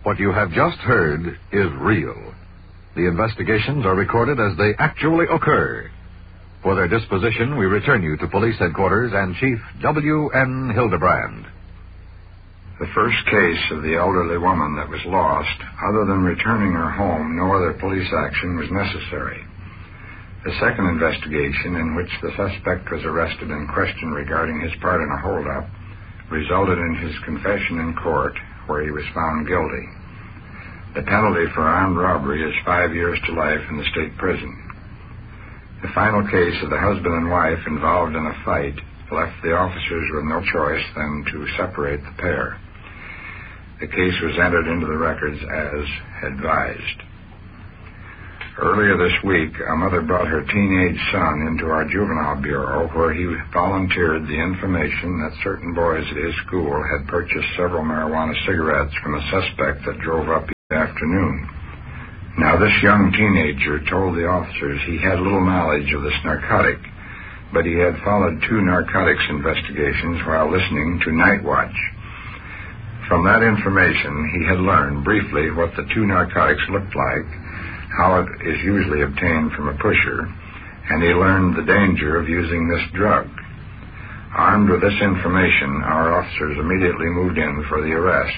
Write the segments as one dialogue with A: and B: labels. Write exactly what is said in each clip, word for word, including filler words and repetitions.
A: What you have just heard is real. The investigations are recorded as they actually occur. For their disposition, we return you to Police Headquarters and Chief W N Hildebrand.
B: The first case of the elderly woman that was lost, other than returning her home, no other police action was necessary. The second investigation, in which the suspect was arrested and questioned regarding his part in a holdup, resulted in his confession in court, where he was found guilty. The penalty for armed robbery is five years to life in the state prison. The final case of the husband and wife involved in a fight left the officers with no choice than to separate the pair. The case was entered into the records as advised. Earlier this week, a mother brought her teenage son into our juvenile bureau, where he volunteered the information that certain boys at his school had purchased several marijuana cigarettes from a suspect that drove up each afternoon. Now, this young teenager told the officers he had little knowledge of this narcotic, but he had followed two narcotics investigations while listening to Night Watch. From that information, he had learned briefly what the two narcotics looked like, how it is usually obtained from a pusher, and he learned the danger of using this drug. Armed with this information, our officers immediately moved in for the arrest.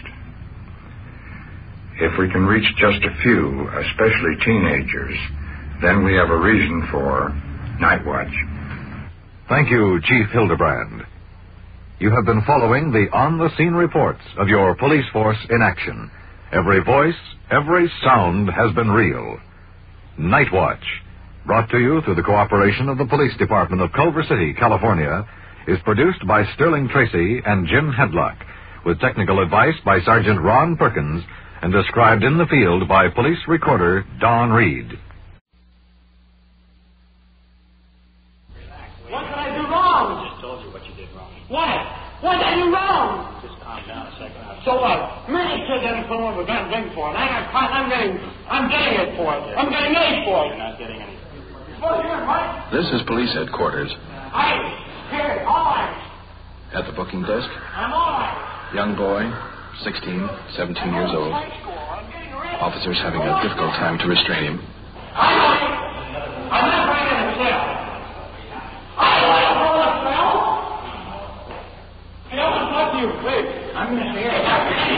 B: If we can reach just a few, especially teenagers, then we have a reason for Night Watch.
A: Thank you, Chief Hildebrand. You have been following the on-the-scene reports of your police force in action. Every voice, every sound has been real. Night Watch, brought to you through the cooperation of the Police Department of Culver City, California, is produced by Sterling Tracy and Jim Hedlock, with technical advice by Sergeant Ron Perkins, and described in the field by Police Recorder Don Reed.
C: What did I do wrong?
D: I just told you what you did wrong.
C: What? What did I do wrong?
D: Just calm down a second. I'll
C: So what? Many kids didn't come over got drink for it. I got caught. I'm getting, I'm getting it for it. I'm getting paid for it.
D: You're not getting anything.
C: Well, here, what?
E: This is Police Headquarters.
C: I, here, all right.
E: At the booking desk,
C: I'm all right.
E: young boy, sixteen, seventeen years old. Officers having a difficult time to restrain him.
C: I know you. I'm not right in the cell. I don't want to roll a cell. Hey, I want to talk to you, please. I'm going to hear it.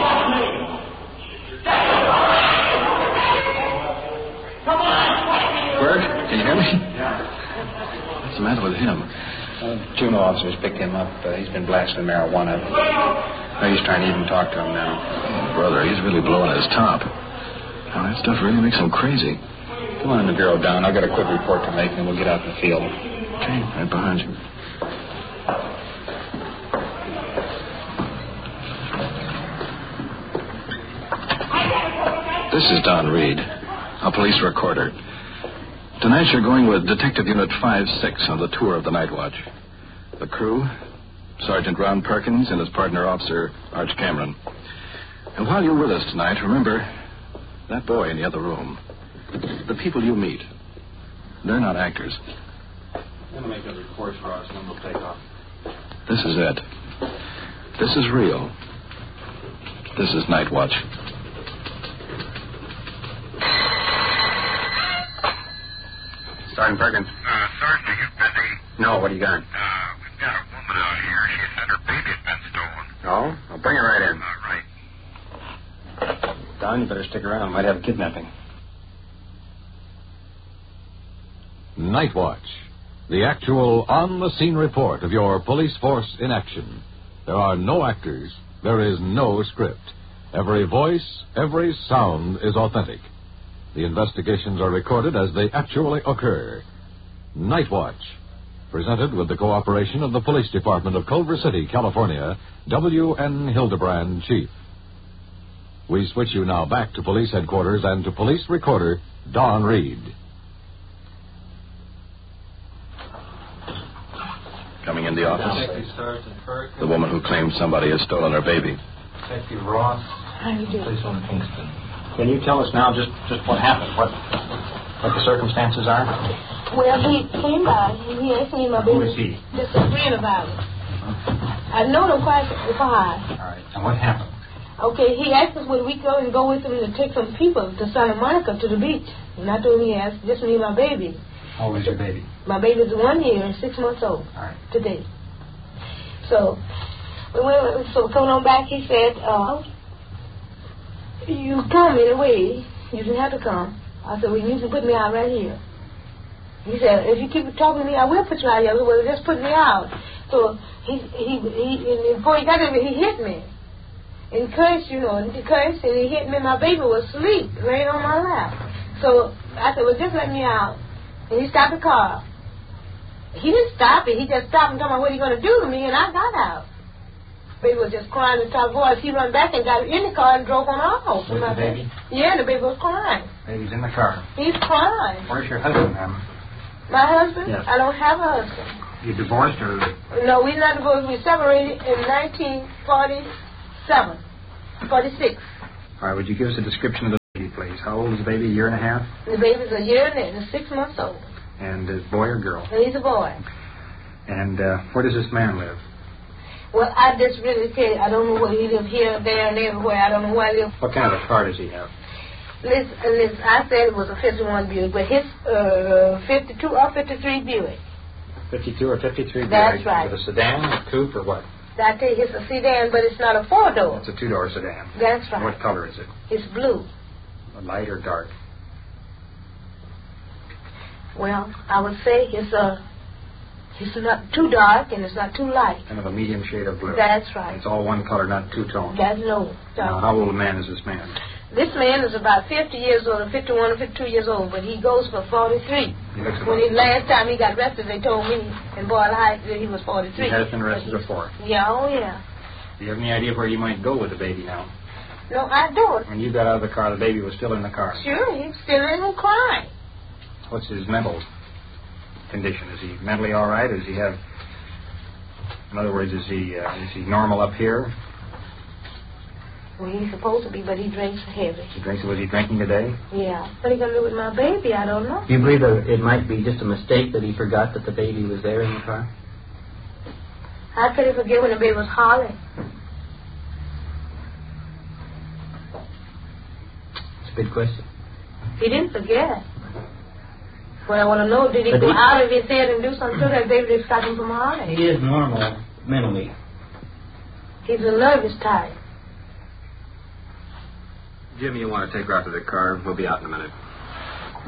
C: Come on.
E: Bert, can you hear me?
D: Yeah.
E: What's the matter with him?
D: Uh, juvenile officers picked him up. Uh, he's been blasting marijuana. Uh, he's trying to even talk to him now.
E: Oh, brother, he's really blowing his top. Oh, that stuff really makes him crazy.
D: Come on in the bureau, Don. I've got a quick report to make, and then we'll get out in the field.
E: Okay, right behind you. This is Don Reed, a police recorder. Tonight you're going with Detective Unit five six on the tour of the Night Watch. The crew, Sergeant Ron Perkins and his partner officer, Arch Cameron. And while you're with us tonight, remember, that boy in the other room, the people you meet, they're not actors.
D: I'm going to make a report for us, and then we'll take off.
E: This is it. This is real. This is Night Watch.
D: Sergeant Perkins.
F: Uh, Sergeant, are you busy?
D: No, what do you got?
F: Uh, we've got a woman out here. She said her baby had been stolen.
D: Oh? I'll bring her right in.
F: Uh, right.
D: Don, you better stick around. Might have a kidnapping.
A: Night Watch, the actual on-the-scene report of your police force in action. There are no actors. There is no script. Every voice, every sound is authentic. The investigations are recorded as they actually occur. Night Watch, presented with the cooperation of the Police Department of Culver City, California, W N Hildebrand, Chief. We switch you now back to Police Headquarters and to Police Recorder Don Reed.
E: Coming in the office,
G: Detective Sergeant Perkins.
E: the woman who claimed somebody has stolen her baby.
G: Detective Ross.
H: How you doing?
G: Police on Kingston.
D: Can you tell us now just, just what happened? What what the circumstances are?
H: Well, he came by and he asked me my
D: Who
H: business.
D: is he?
H: Just a friend of ours. I've known him quite a while.
D: All right. And what happened?
H: Okay, he asked us would we go and go with him to take some people to Santa Monica to the beach. And I told him yes, just me and my baby.
D: How old is your baby?
H: My baby's one year and six months old.
D: All right.
H: Today. So, we went, so coming on back, he said, uh, you come anyway. You didn't have to come. I said, well, you can put me out right here. He said, if you keep talking to me, I will put you out here. Well, just put me out. So, he, he, he, and before he got there, he hit me. And cursed, you know, and he cursed, and he hit me. My baby was asleep, laying on my lap. So, I said, well, just let me out. And he stopped the car. He didn't stop it. He just stopped and told me what he going to do to me, and I got out. Baby was just crying in the top voice. He ran back and got in the car and drove on off.
D: With the baby?
H: Yeah, the baby was crying.
D: Baby's in the car.
H: He's crying.
D: Where's your husband, ma'am?
H: My husband?
D: Yes.
H: I don't have a husband.
D: You divorced or?
H: No, we're not divorced. We separated in nineteen forty-seven, forty-six.
D: All right, would you give us a description of the baby, please? How old is the baby? A year and a half?
H: The baby's a year and six months old.
D: And is boy or girl?
H: And he's a boy.
D: And uh, where does this man live?
H: Well, I just really tell you, I don't know where he lives, here, there, and everywhere. I don't know where he lives.
D: What kind of a car does he have?
H: Listen, listen, I said it was a fifty-one Buick, but his uh, fifty-two or fifty-three Buick.
D: fifty-two or fifty-three Buick?
H: That's right.
D: Is it a sedan, a coupe, or what?
H: I tell you, it's a sedan, but it's not a four-door.
D: It's a two-door sedan.
H: That's right.
D: What color is it?
H: It's blue.
D: Light or dark?
H: Well, I would say it's a, it's not too dark and it's not too light.
D: Kind of a medium shade of blue.
H: That's right.
D: It's all one color, not two-tone.
H: That's no.
D: Now, how old a man is this man?
H: This man is about fifty years old, or fifty-one or fifty-two years old, but he goes for forty-three.
D: He looks
H: When
D: about
H: he, last time he got arrested, they told me in Boyle Heights that he was forty-three.
D: He has been arrested before.
H: Yeah, oh yeah.
D: Do you have any idea where you might go with the baby now?
H: No, I don't.
D: When you got out of the car, the baby was still in the car.
H: Sure, he's still in and crying.
D: What's his mental condition? Is he mentally all right? Does he have, in other words, is he uh, is he normal up here?
H: Well, he's supposed to be, but he drinks heavy.
D: He drinks. Was he drinking today?
H: Yeah. What are you going to do with my baby? I don't know.
I: Do you believe that it might be just a mistake that he forgot that the baby was there in the car?
H: How could he forget when the baby was hollering?
I: It's a big question.
H: He didn't forget. What I want to know, did he
I: But
H: go
I: he-
H: out of his head and do something to that baby to stop him from hollering?
I: He is normal mentally.
H: He's a nervous type.
E: Jimmy, you want to take her out to the car? We'll be out in a minute.